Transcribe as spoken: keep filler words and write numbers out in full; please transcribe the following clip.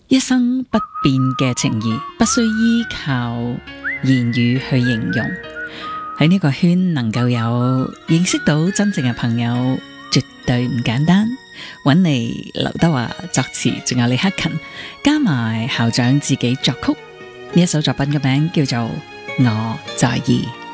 一生不變嘅情誼，不需依靠言語去形容。喺呢個圈能夠有認識到真正嘅朋友，絕對唔簡單。揾嚟劉德華作詞，仲有李克勤加埋校長自己作曲。呢一首作品嘅名叫做《我在意》。